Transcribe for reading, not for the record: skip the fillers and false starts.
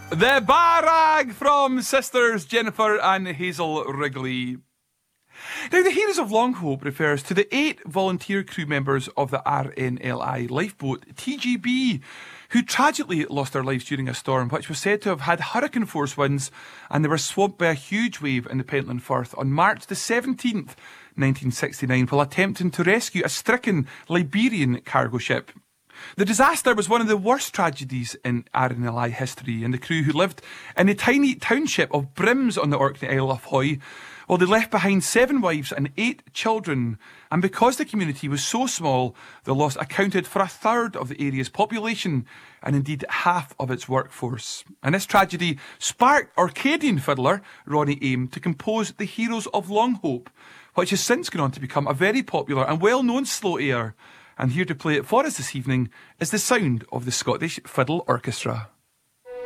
The Barrag from sisters Jennifer and Hazel Wrigley. Now, the Heroes of Longhope refers to the 8 volunteer crew members of the RNLI lifeboat TGB, who tragically lost their lives during a storm which was said to have had hurricane force winds, and they were swamped by a huge wave in the Pentland Firth on March the 17th, 1969, while attempting to rescue a stricken Liberian cargo ship. The disaster was one of the worst tragedies in RNLI history, and the crew, who lived in the tiny township of Brims on the Orkney Isle of Hoy, well, they left behind 7 wives and 8 children. And because the community was so small, the loss accounted for 1/3 of the area's population, and indeed half of its workforce. And this tragedy sparked Orcadian fiddler Ronnie Aim to compose The Heroes of Longhope, which has since gone on to become a very popular and well-known slow air. And here to play it for us this evening is the sound of the Scottish Fiddle Orchestra.